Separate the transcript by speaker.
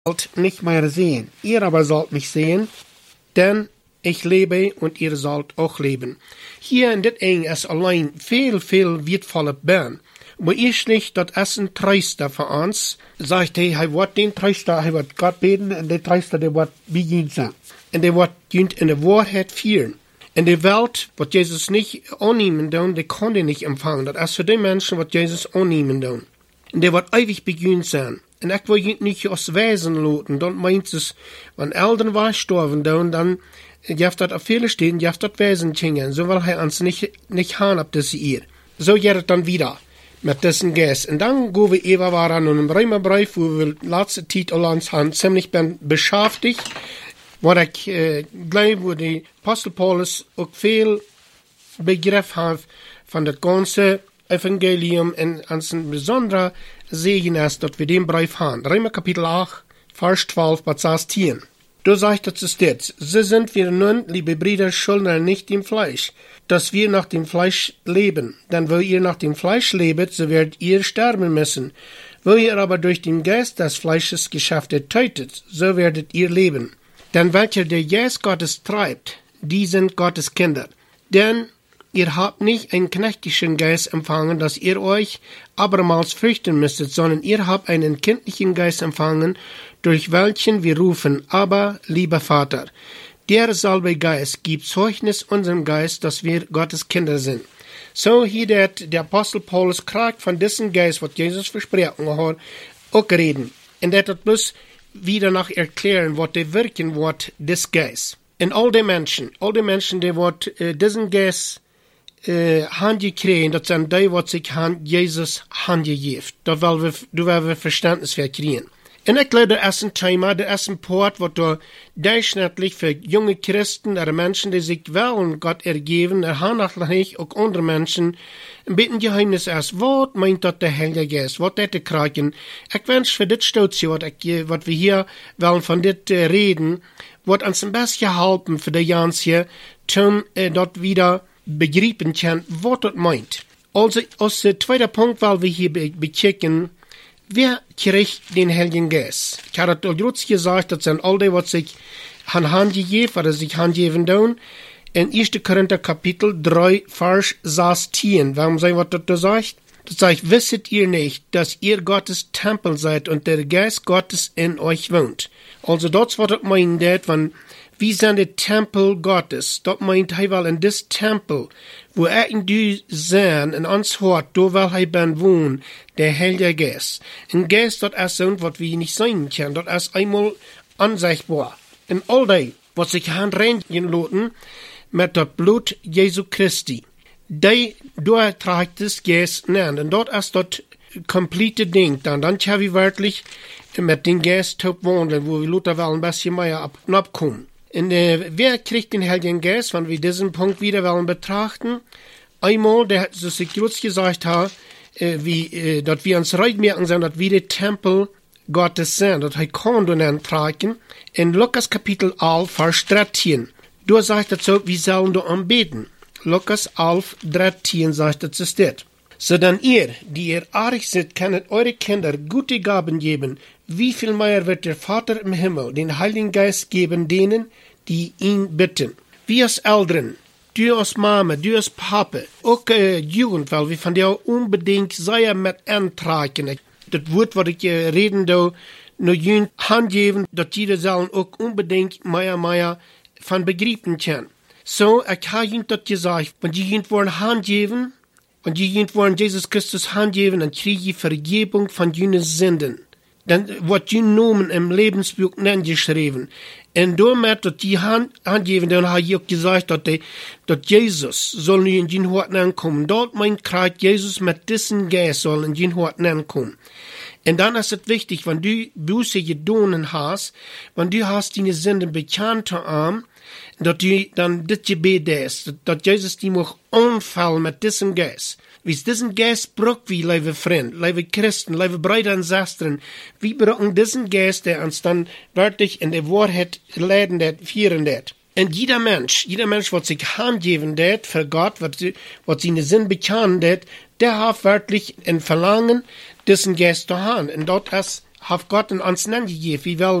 Speaker 1: sollt nicht mehr sehen, ihr aber sollt mich sehen, denn ich lebe und ihr sollt auch leben. Hier in dit eng is allein veel wertvolle ben. Maar eerst niet, dat is een trooster voor ons. Zegt hij wordt den trooster, hij wordt God beden en de trooster, die wordt begint zijn. En die wordt in de waarheid vieren. En de wereld, wat Jezus niet aannemen doen, die kan die niet empfangen. Dat is voor die mensen wat Jezus aannemen doen. En die wordt eeuwig begint zijn. En ik wil je niet als wijzen laten. Dan meint es, wanneer Eltern was gestorven doen, dan je hebt dat op vele steden, je hebt dat wijzen zingen. Zo wil hij ons niet gaan op deze eer. Zo gaat het dan wieder. Met dessen Geist. En dan gaan we even aan een Römerbrief, wo we de laatste tijd al ons gaan ziemlich ben beschäftigt. Wat ik geloof, wo de Apostel Paulus ook veel begrip heeft van het ganze Evangelium en als een bijzondere zegen is dat we den Brief haben. Römer Kapitel 8, Vers 12 bis 16. Da sagt es dit, so sind wir nun, liebe Brüder, Schuldner nicht dem Fleisch, dass wir nach dem Fleisch leben. Denn wo ihr nach dem Fleisch lebet, so werdet ihr sterben müssen. Wo ihr aber durch den Geist des Fleisches Geschäfte tötet, so werdet ihr leben. Denn welcher der Geist Gottes treibt, die sind Gottes Kinder. Denn ihr habt nicht einen knechtischen Geist empfangen, dass ihr euch abermals fürchten müsstet, sondern ihr habt einen kindlichen Geist empfangen, durch welchen wir rufen, aber, lieber Vater. Derselbe Geist gibt Zeugnis unserem Geist, dass wir Gottes Kinder sind. So hier der Apostel Paulus kriegt von diesem Geist, was Jesus versprochen hat, auch reden. Und der hat bloß wieder nach erklären, was der wirken wird, des Geist. Und all die Menschen, die wird diesen Geist handgekriegen, das sind die, was sich Jesus handgegeben. Da werden wir Verständnis für kriegen. En ik glaube, dat is een thema, dat is een poort wat door durchschnittlich für junge Christen, oder Menschen, die sich wollen Gott ergeben, handlich auch andere Menschen, ein bisschen Geheimnis ist. Was meint dat der Heilige Geist? Was das kraken? Ich wünsche für dit Stutze, was wir hier wollen von dit reden, wird uns ein bisschen helfen für die Jans hier, dort wieder begreifen können, was das meint. Also, als zweiter Punkt, weil wir hier bechecken, wer kriegt den Heiligen Geist? Ich habe das kurz gesagt, das sind all die, was sich Hand gegeben oder sich handgeben tun. In 1. Korinther Kapitel 3, Vers 16. Warum sei was das sagt? Das sagt, wisset ihr nicht, dass ihr Gottes Tempel seid und der Geist Gottes in euch wohnt? Also das, was das meint, wenn wir sind der Tempel Gottes. Das meint er, weil in das Tempel, wo in du sein, in uns hört, da will er ben wohnen, der Heilige Geist. Ein Geist, das ist so, was wir nicht sein können, das ist einmal ansichtbar. Und all die, was sich reinigen lassen, mit dem Blut Jesu Christi, die, da trägt das Geist nein. Und dort ist das komplette Ding. Dann haben wir wirklich mit dem Geist wohnen, wo wir Luther wollen ein bisschen mehr abkommen. Und wer kriegt den Heiligen Geist, wenn wir diesen Punkt wieder wollen betrachten? Einmal, das ich kurz gesagt habe, dass wir uns recht merken sind, dass wir der Tempel Gottes sind, dass wir Kondonen tragen. In Lukas Kapitel 11, Vers 13, da sagt es so, wir sollen da anbeten. Lukas 11, 13 sagt es das. So dann ihr, die ihr arg seid, könnet eure Kinder gute Gaben geben. Wie viel mehr wird der Vater im Himmel den Heiligen Geist geben denen, die ihn bitten? Wir als Eltern, du als Mama, du als Papa, auch Jugend, weil wir von dir unbedingt sehr mit antragen. Das Wort, was ich reden da, nur jün handgeben, dass jeder sollen auch unbedingt mehr von begreifen kann. So, ich habe ihnen das gesagt, wenn die jün wollen handgeben, und die wollen Jesus Christus handgeben, dann kriege ich Vergebung von jenen Sünden. Dann wird die Nomen im Lebensbuch geschrieben. Und damit, dass die handgeben, dann habe ich auch gesagt, dass Jesus soll in den Horten ankommen. Dort meint gerade Jesus mit diesem Geist soll in den Horten ankommen. Und dann ist es wichtig, wenn du Buße gedonen hast, wenn du hast deine Sünden bekannt haben, dass du dann das Gebet ist, dass Jesus die muss anfallen mit diesem Geist. Wie es diesen Geist braucht, wie liebe Freunde, liebe Christen, liebe Brüder und Schwestern, wir brauchen diesen Geist, der uns dann wirklich in der Wahrheit leiten wird, führen wird. Und jeder Mensch, was sich handgeben wird für Gott, was seine Sinn bekennen wird, der hat wirklich ein Verlangen, diesen Geist zu haben. Und dort ist hat Gott in uns gegeben, wie